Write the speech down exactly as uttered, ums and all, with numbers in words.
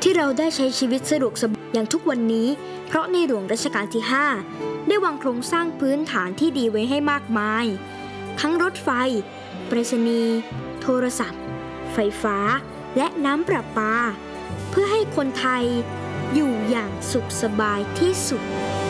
ที่เราได้ใช้ชีวิตสะดวกสบายอย่างทุกวันนี้เพราะในหลวงรัชกาลที่ห้าได้วางโครงสร้างพื้นฐานที่ดีไว้ให้มากมายทั้งรถไฟไปรษณีย์โทรศัพท์ไฟฟ้าและน้ำประปาเพื่อให้คนไทยอยู่อย่างสุขสบายที่สุด